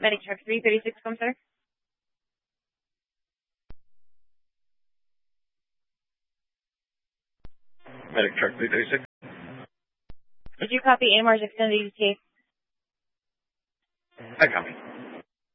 Medic Truck 336 come, sir? Medic Truck 336. Did you copy AMR's extended ETA? I copy.